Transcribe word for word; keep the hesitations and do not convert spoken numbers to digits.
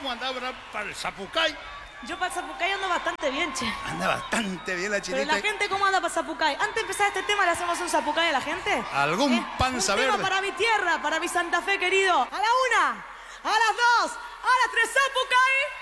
¿cómo anda para, para el Zapucay? Yo para el Zapucay ando bastante bien, che. Anda bastante bien la chinita. Pero la gente, ¿cómo anda para el Zapucay? Antes de empezar este tema, ¿le hacemos un Zapucay a la gente? ¿Algún ¿Eh? panza un verde? tema para mi tierra, para mi Santa Fe, querido. A la una, a las dos, a las tres, Zapucay.